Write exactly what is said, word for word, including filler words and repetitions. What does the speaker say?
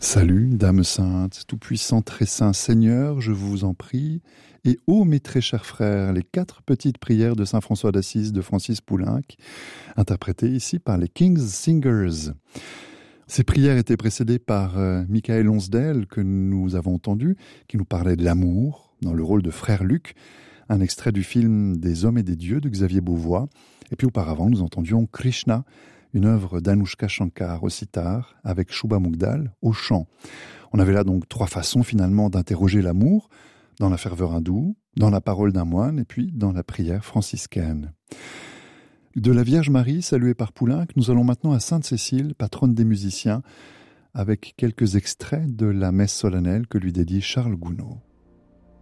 Salut, Dame Sainte, Tout-Puissant, Très Saint Seigneur, je vous en prie, et ô mes très chers frères, les quatre petites prières de Saint François d'Assise de Francis Poulenc, interprétées ici par les King's Singers. Ces prières étaient précédées par euh, Michael Lonsdale, que nous avons entendu, qui nous parlait de l'amour, dans le rôle de Frère Luc, un extrait du film Des Hommes et des Dieux de Xavier Beauvois, et puis auparavant nous entendions Krishna, une œuvre d'Anushka Shankar au sitar, avec Shubha Mugdal au chant. On avait là donc trois façons finalement d'interroger l'amour, dans la ferveur hindoue, dans la parole d'un moine et puis dans la prière franciscaine. De la Vierge Marie, saluée par Poulenc, nous allons maintenant à Sainte-Cécile, patronne des musiciens, avec quelques extraits de la messe solennelle que lui dédie Charles Gounod.